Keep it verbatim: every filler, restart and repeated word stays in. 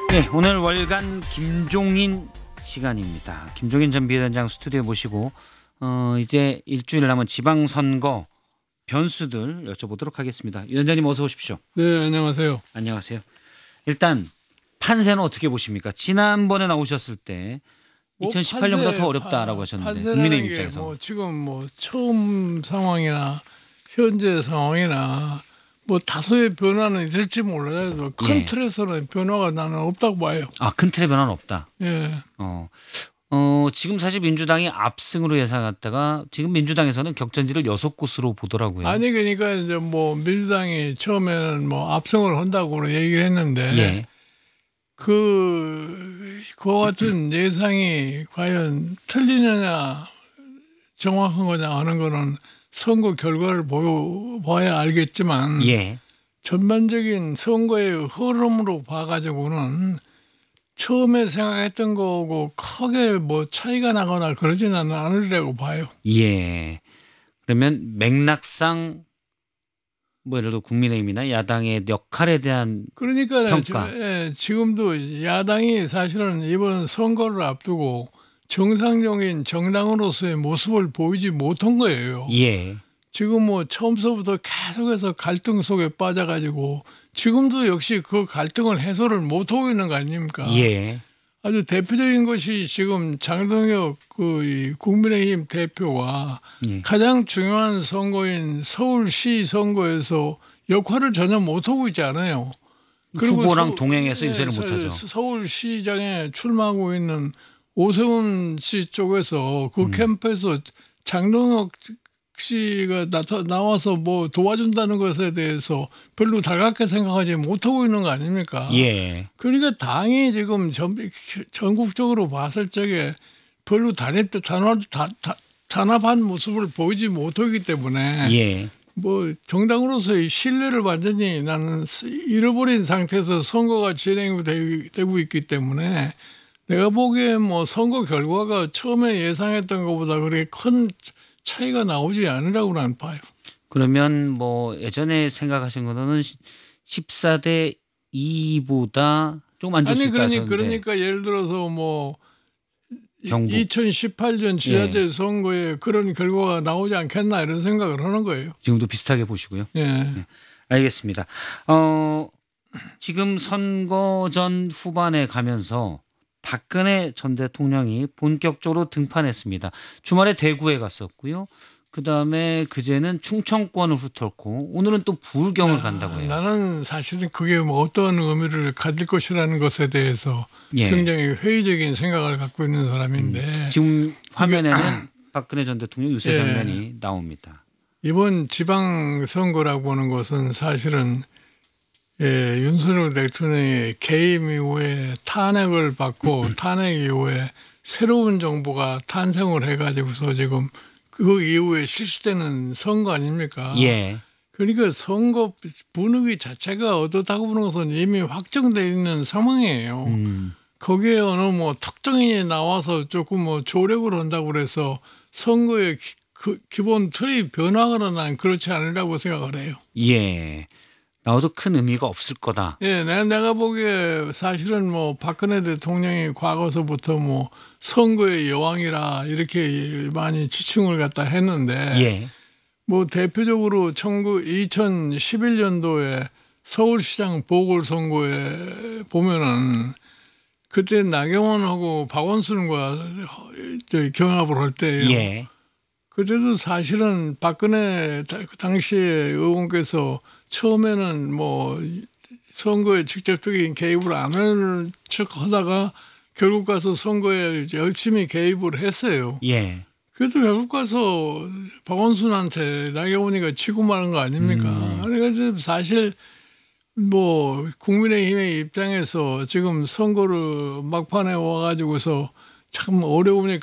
네, 오늘 월간 김종인 시간입니다. 김종인 전 비대위원장 스튜디오에 모시고 어, 이제 일주일 남은 지방선거 변수들 여쭤보도록 하겠습니다. 위원장님 어서 오십시오. 네, 안녕하세요. 안녕하세요. 일단 판세는 어떻게 보십니까? 지난번에 나오셨을 때 뭐 이천십팔 년보다 판세, 더 어렵다라고 하셨는데 판세라는 국민의힘 게 입장에서. 뭐 지금 뭐 처음 상황이나 현재 상황이나 뭐 다소의 변화는 있을지 몰라도 큰 예. 틀에서는 변화가 나는 없다고 봐요. 아, 큰 틀의 변화는 없다. 예. 어, 어, 지금 사실 민주당이 압승으로 예상했다가 지금 민주당에서는 격전지를 여섯 곳으로 보더라고요. 아니 그러니까 이제 뭐 민주당이 처음에는 뭐 압승을 한다고 얘기를 했는데 예. 그 그와 같은 예상이 과연 틀리느냐 정확한 거냐 하는 거는 선거 결과를 보여봐야 알겠지만 예. 전반적인 선거의 흐름으로 봐가지고는 처음에 생각했던 거하고 크게 뭐 차이가 나거나 그러지는 않으리라고 봐요. 예. 그러면 맥락상 뭐 예를 들어 국민의힘이나 야당의 역할에 대한 그러니까 평가. 저, 예, 지금도 야당이 사실은 이번 선거를 앞두고 정상적인 정당으로서의 모습을 보이지 못한 거예요. 예. 지금 뭐 처음서부터 계속해서 갈등 속에 빠져가지고 지금도 역시 그 갈등을 해소를 못하고 있는 거 아닙니까? 예. 아주 대표적인 것이 지금 장동혁 그 이 국민의힘 대표가 예. 가장 중요한 선거인 서울시 선거에서 역할을 전혀 못하고 있지 않아요. 후보랑 서- 동행해서 예, 유세를 서- 못하죠. 서울시장에 출마하고 있는 오세훈 씨 쪽에서 그 음. 캠프에서 장동혁 씨가 나타 나와서 뭐 도와준다는 것에 대해서 별로 달갑게 생각하지 못하고 있는 거 아닙니까? 예. 그러니까 당이 지금 전, 전국적으로 봤을 적에 별로 단합, 단합, 단합한 모습을 보이지 못하기 때문에 예. 뭐 정당으로서의 신뢰를 완전히 나는 잃어버린 상태에서 선거가 진행이 되- 되고 있기 때문에 내가 보기에 뭐 선거 결과가 처음에 예상했던 것보다 그렇게 큰 차이가 나오지 않으라고 나는 봐요. 그러면 뭐 예전에 생각하신 거는 십사 대 이보다 좀 안 좋을 수 아니 있다 그러니 하셨는데 그러니까 예를 들어서 뭐 경북. 이천십팔 년 지자체 선거에 그런 결과가 나오지 않겠나 이런 생각을 하는 거예요. 지금도 비슷하게 보시고요. 예. 알겠습니다. 어, 지금 선거 전 후반에 가면서 박근혜 전 대통령이 본격적으로 등판했습니다. 주말에 대구에 갔었고요. 그다음에 그제는 충청권을 훑었고 오늘은 또 부울경을 간다고 해요. 나는 사실은 그게 뭐 어떤 의미를 가질 것이라는 것에 대해서 예. 굉장히 회의적인 생각을 갖고 있는 사람인데 지금 화면에는 박근혜 전 대통령 유세 예. 장면이 나옵니다. 이번 지방선거라고 하는 것은 사실은 예, 윤석열 대통령의 개임 이후에 탄핵을 받고 탄핵 이후에 새로운 정부가 탄생을 해가지고서 지금 그 이후에 실시되는 선거 아닙니까? 예. 그러니까 선거 분위기 자체가 어떻다고 보는 것은 이미 확정되어 있는 상황이에요. 음. 거기에 어느 뭐 특정인이 나와서 조금 뭐 조력을 한다고 그래서 선거의 기, 그 기본 틀이 변화하거나 난 그렇지 않으라고 생각을 해요. 예. 나와도 큰 의미가 없을 거다. 예, 내가, 내가 보기에 사실은 뭐 박근혜 대통령이 과거서부터 뭐 선거의 여왕이라 이렇게 많이 지칭을 갖다 했는데 예. 뭐 대표적으로 이천십일 년도에 서울시장 보궐선거에 보면은 그때 나경원하고 박원순과 경합을 할 때예요. 예. 그때도 사실은 박근혜 당시에 의원께서 처음에는 뭐 선거에 직접적인 개입을 안 하는 척 하다가 결국 가서 선거에 열심히 개입을 했어요. 예. 그래도 결국 가서 박원순한테 나경원이가 치고 마는 거 아닙니까? 음. 그래서 사실 뭐 국민의힘의 입장에서 지금 선거를 막판에 와가지고서 참 어려움이